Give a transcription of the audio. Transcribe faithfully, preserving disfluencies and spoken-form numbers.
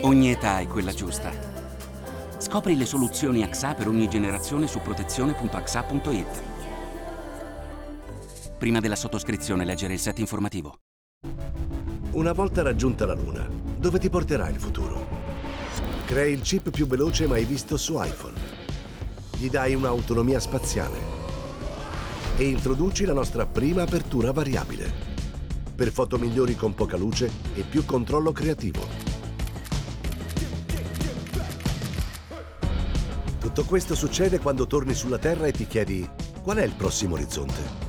Ogni età è quella giusta. Scopri le soluzioni A X A per ogni generazione su protezione punto a x a punto i t. Prima della sottoscrizione leggere il set informativo. Una volta raggiunta la Luna, dove ti porterà il futuro? Crei il chip più veloce mai visto su iPhone. Gli dai un'autonomia spaziale. E introduci la nostra prima apertura variabile. Per foto migliori con poca luce e più controllo creativo. Tutto questo succede quando torni sulla Terra e ti chiedi: qual è il prossimo orizzonte?